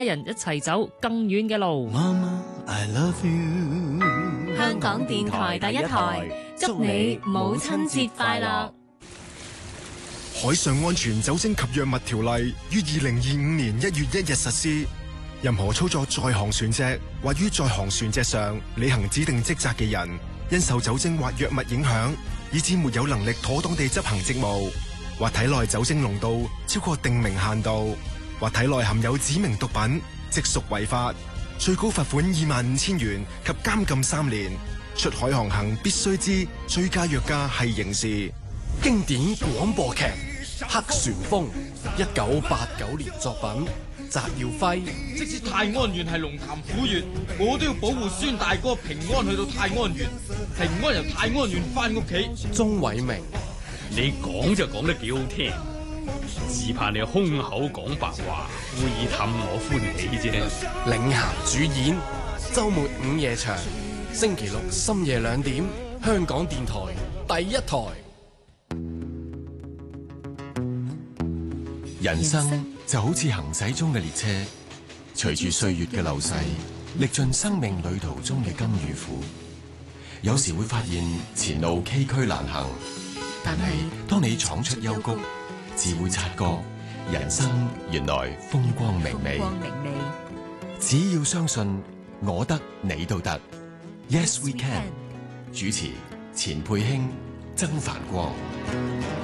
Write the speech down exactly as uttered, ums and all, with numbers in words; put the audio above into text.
人一齊走更遠嘅路。 Mama, I love you。 香港電台第一台，祝你母親節快樂。 海上安全酒精及藥物條例於二零二五年一月一日實施。任何操作在航船隻或於在航船隻上履行指定職責嘅人，因受酒精或藥物影響，以致沒有能力妥當地執行職務，或體內酒精濃度超過定明限度，或體內含有指明毒品，即屬違法，最高罰款二萬五千元及監禁三年。出海航行必須知醉駕藥駕係刑事。 經典廣播劇《黑旋風》，一九八九年作品，翟耀輝。 即使泰安縣係龍潭虎穴，我都要保護孫大哥平安去到泰安縣，平安由泰安縣翻屋企。 鍾偉明， 你講就講得幾好聽，只怕你空口講白話，故意氹我歡喜啫。 領銜主演，周末午夜場，星期六深夜兩點，香港電台第一台。 人生就好似行駛中嘅列車，隨住歲月嘅流逝，歷盡生命旅途中嘅甘與苦。有時會發現前路崎嶇難行，但係當你闖出幽谷，自會察覺人生原來風光明媚。只要相信我得你都得。Yes we can。主持錢佩卿、曾繁光。